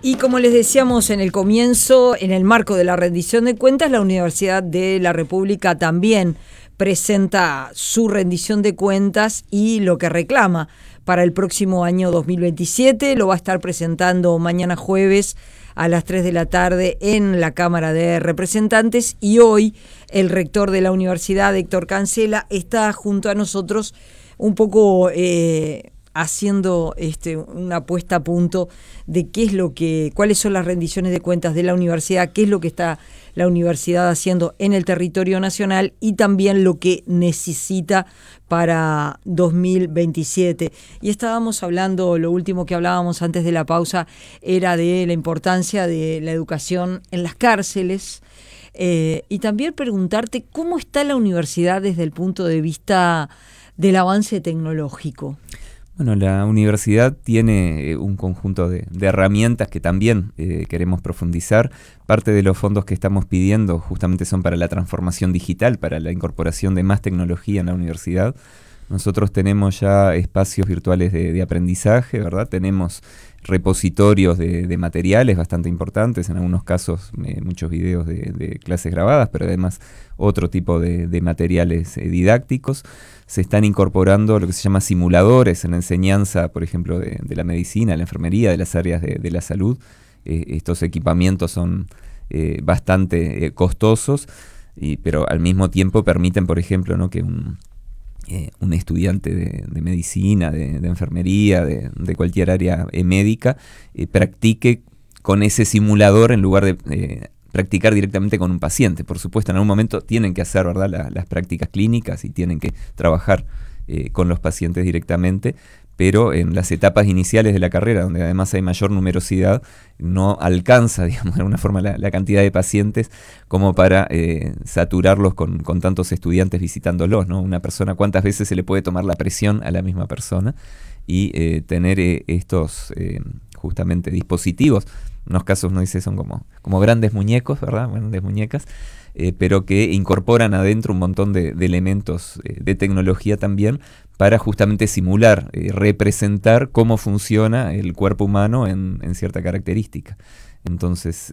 Y como les decíamos en el comienzo, en el marco de la rendición de cuentas, la Universidad de la República también presenta su rendición de cuentas y lo que reclama para el próximo año 2027. Lo va a estar presentando mañana jueves a las 3 de la tarde en la Cámara de Representantes, y hoy el rector de la universidad, Héctor Cancela, está junto a nosotros un poco haciendo una puesta a punto de cuáles son las rendiciones de cuentas de la universidad, qué es lo que está la universidad haciendo en el territorio nacional y también lo que necesita para 2027. Y estábamos hablando, lo último que hablábamos antes de la pausa era de la importancia de la educación en las cárceles, y también preguntarte cómo está la universidad desde el punto de vista del avance tecnológico. Bueno, la universidad tiene un conjunto de herramientas que también queremos profundizar. Parte de los fondos que estamos pidiendo justamente son para la transformación digital, para la incorporación de más tecnología en la universidad. Nosotros tenemos ya espacios virtuales de aprendizaje, ¿verdad? Tenemos repositorios de materiales bastante importantes, en algunos casos muchos videos de clases grabadas, pero además otro tipo de materiales didácticos. Se están incorporando lo que se llama simuladores en la enseñanza, por ejemplo, de la medicina, la enfermería, de las áreas de la salud. Estos equipamientos son bastante costosos, pero al mismo tiempo permiten, por ejemplo, ¿no?, que un estudiante de medicina, de enfermería, de cualquier área médica, practique con ese simulador en lugar de practicar directamente con un paciente. Por supuesto, en algún momento tienen que hacer, ¿verdad?, las prácticas clínicas y tienen que trabajar con los pacientes directamente, pero en las etapas iniciales de la carrera, donde además hay mayor numerosidad, no alcanza, digamos, de alguna forma la cantidad de pacientes como para saturarlos con tantos estudiantes visitándolos, ¿no? Una persona, ¿cuántas veces se le puede tomar la presión a la misma persona? Y tener estos justamente dispositivos, en unos casos uno dice son como grandes muñecos, ¿verdad? Grandes muñecas, pero que incorporan adentro un montón de elementos de tecnología también para justamente simular, representar cómo funciona el cuerpo humano en cierta característica. Entonces,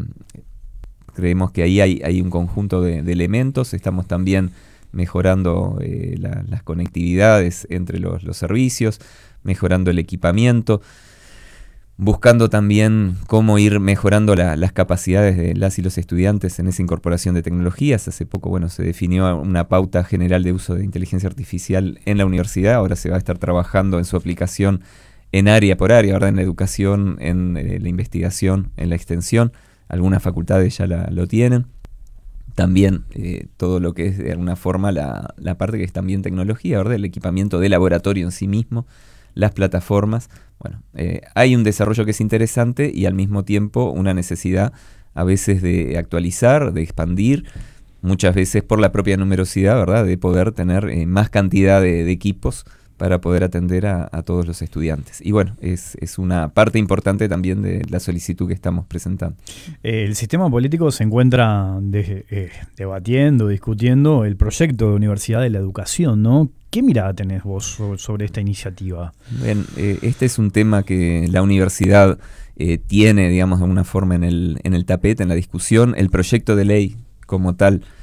creemos que ahí hay un conjunto de elementos. Estamos también mejorando las conectividades entre los servicios, mejorando el equipamiento, buscando también cómo ir mejorando las capacidades de las y los estudiantes en esa incorporación de tecnologías. Hace poco, se definió una pauta general de uso de inteligencia artificial en la universidad. Ahora se va a estar trabajando en su aplicación en área por área, ¿verdad?, en la educación, en la investigación, en la extensión. Algunas facultades ya lo tienen. También todo lo que es de alguna forma la parte que es también tecnología, ¿verdad?, el equipamiento de laboratorio en sí mismo, las plataformas. Bueno, hay un desarrollo que es interesante y al mismo tiempo una necesidad a veces de actualizar, de expandir, muchas veces por la propia numerosidad, ¿verdad?, de poder tener más cantidad de equipos para poder atender a todos los estudiantes. Y bueno, es una parte importante también de la solicitud que estamos presentando. El sistema político se encuentra debatiendo, discutiendo el proyecto de Universidad de la Educación, ¿no? ¿Qué mirada tenés vos sobre esta iniciativa? Bien, este es un tema que la universidad tiene, digamos, de alguna forma en el tapete, en la discusión. El proyecto de ley como tal